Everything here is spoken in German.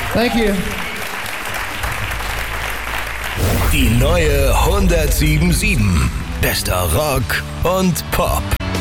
Thank you. Die neue 107.7. Bester Rock und Pop.